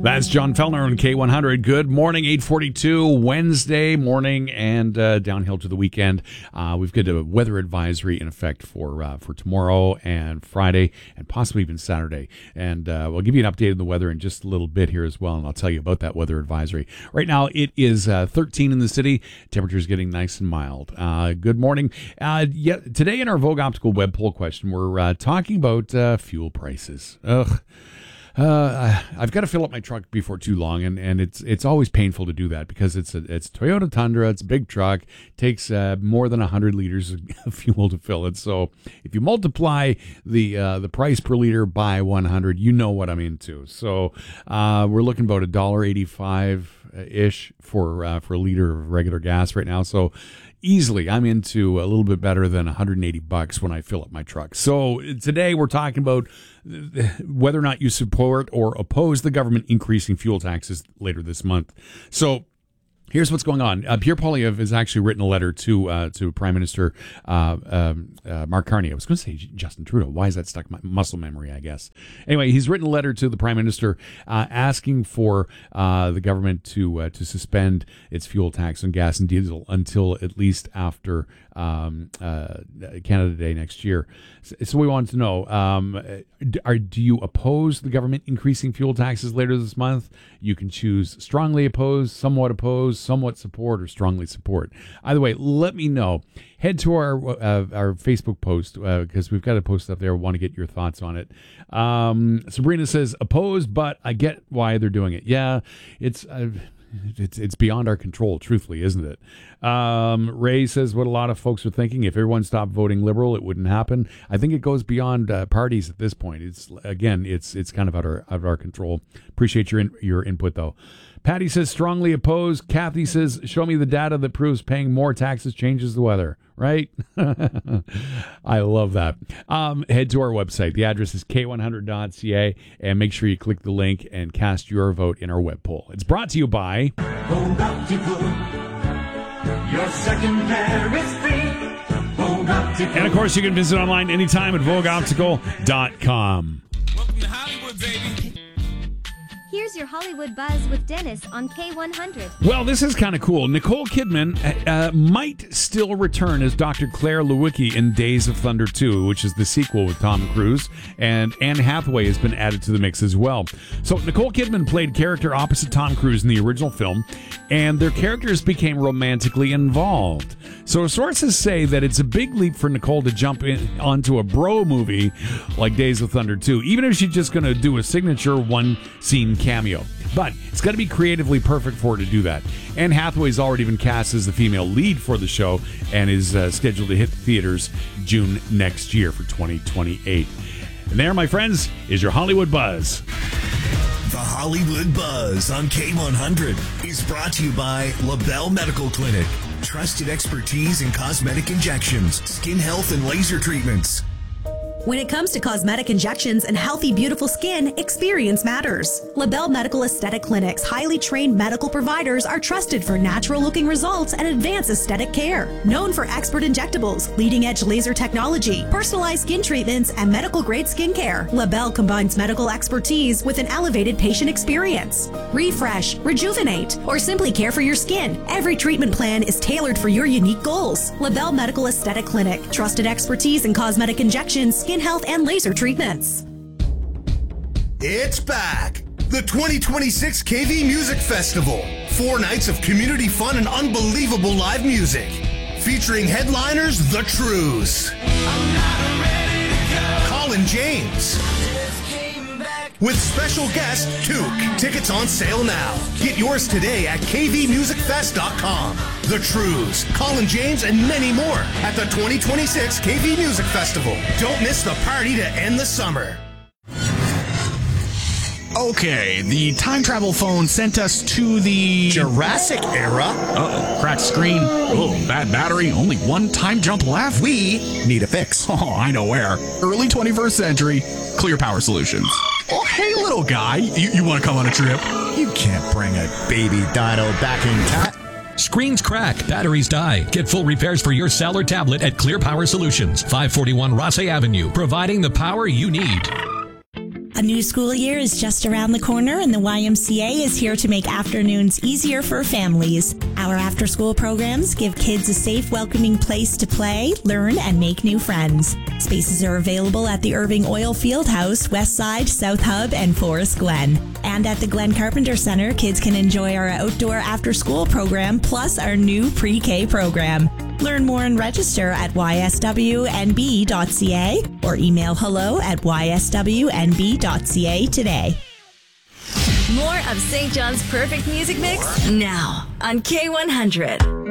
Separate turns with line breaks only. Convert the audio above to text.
That's John Fellner on K100. Good morning, 8:42, Wednesday morning, and downhill to the weekend. We've got a weather advisory in effect for tomorrow and Friday, and possibly even Saturday. And we'll give you an update on the weather in just a little bit here as well, and I'll tell you about that weather advisory. Right now, it is 13 in the city. Temperature's getting nice and mild. Good morning. Today in our Vogue Optical web poll question, we're talking about fuel prices. I've got to fill up my truck before too long, and it's always painful to do that because it's Toyota Tundra. It's a big truck, takes more than 100 liters of fuel to fill it. So if you multiply the price per liter by 100, you know what I'm into. So we're looking about $1.85 ish for a liter of regular gas right now. So easily, I'm into a little bit better than $180 when I fill up my truck. So today we're talking about whether or not you support or oppose the government increasing fuel taxes later this month. So here's what's going on. Pierre Poilievre has actually written a letter to Prime Minister Mark Carney. I was going to say Justin Trudeau. Why is that stuck in my muscle memory, I guess? Anyway, he's written a letter to the Prime Minister asking for the government to suspend its fuel tax on gas and diesel until at least after Canada Day next year. So we wanted to know, do you oppose the government increasing fuel taxes later this month? You can choose strongly oppose, somewhat support, or strongly support. Either way, let me know. Head to our Facebook post because we've got a post up there. I want to get your thoughts on it. Sabrina says, opposed, but I get why they're doing it. Yeah, it's beyond our control, truthfully, isn't it? Ray says what a lot of folks are thinking. If everyone stopped voting Liberal, it wouldn't happen. I think it goes beyond parties at this point. It's kind of out of our control. Appreciate your input, though. Patty says strongly opposed. Kathy says show me the data that proves paying more taxes changes the weather. Right? I love that. Head to our website. The address is k100.ca, and make sure you click the link and cast your vote in our web poll. It's brought to you by
Vogue Optical. Your second pair is free. Vogue Optical.
And of course, you can visit online anytime at vogueoptical.com.
Welcome to Hollywood, baby.
Here's your Hollywood Buzz with Dennis on K100.
Well, this is kind of cool. Nicole Kidman might still return as Dr. Claire Lewicki in Days of Thunder 2, which is the sequel with Tom Cruise, and Anne Hathaway has been added to the mix as well. So Nicole Kidman played character opposite Tom Cruise in the original film, and their characters became romantically involved. So sources say that it's a big leap for Nicole to jump onto a bro movie like Days of Thunder 2, even if she's just going to do a signature one-scene cameo. But it's got to be creatively perfect for her to do that. Anne Hathaway's already been cast as the female lead for the show and is scheduled to hit the theaters June next year for 2028. And there, my friends, is your Hollywood Buzz.
The Hollywood Buzz on K100 is brought to you by LaBelle Medical Clinic. Trusted expertise in cosmetic injections, skin health, and laser treatments.
When it comes to cosmetic injections and healthy, beautiful skin, experience matters. LaBelle Medical Aesthetic Clinic's highly trained medical providers are trusted for natural-looking results and advanced aesthetic care. Known for expert injectables, leading-edge laser technology, personalized skin treatments, and medical-grade skincare, LaBelle combines medical expertise with an elevated patient experience. Refresh, rejuvenate, or simply care for your skin. Every treatment plan is tailored for your unique goals. LaBelle Medical Aesthetic Clinic. Trusted expertise in cosmetic injections, skin health, and laser treatments.
It's back! The 2026 KV Music Festival. 4 nights of community fun and unbelievable live music. Featuring headliners The Trues. Colin James. With special guest Took. Tickets on sale now. Get yours today at kvmusicfest.com. The Trues, Colin James, and many more at the 2026 KV Music Festival. Don't miss the party to end the summer.
Okay, the time travel phone sent us to the
Jurassic era?
Uh-oh, cracked screen. Oh, bad battery. Only one time jump left.
We need a fix.
Oh, I know where. Early 21st century, Clear Power Solutions. Oh, hey, little guy. You want to come on a trip?
You can't bring a baby dino back in time.
Screens crack, batteries die. Get full repairs for your cell or tablet at Clear Power Solutions, 541 Rosse Avenue, providing the power you need.
A new school year is just around the corner, and the YMCA is here to make afternoons easier for families. Our after-school programs give kids a safe, welcoming place to play, learn, and make new friends. Spaces are available at the Irving Oil Field House, Westside, South Hub, and Forest Glen. And at the Glen Carpenter Center, kids can enjoy our outdoor after-school program, plus our new pre-K program. Learn more and register at yswnb.ca or email hello@yswnb.ca today.
More of St. John's Perfect Music Mix now on K100.